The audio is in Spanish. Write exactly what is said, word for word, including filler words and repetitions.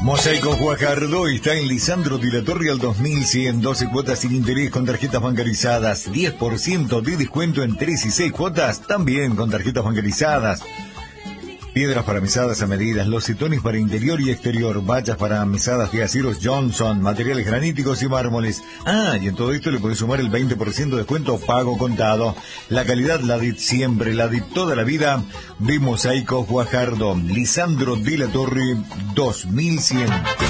Mosaico Guajardo está en Lisandro de la Torre al dos mil cien, doce cuotas sin interés con tarjetas bancarizadas, diez por ciento de descuento en tres y seis cuotas, también con tarjetas bancarizadas. Piedras para mesadas a medidas, losetones para interior y exterior, vallas para mesadas de aceros Johnson, materiales graníticos y mármoles. Ah, y en todo esto le podés sumar el veinte por ciento de descuento pago contado. La calidad la de siempre, la de toda la vida, de Mosaico Guajardo, Lisandro de la Torre dos mil cien.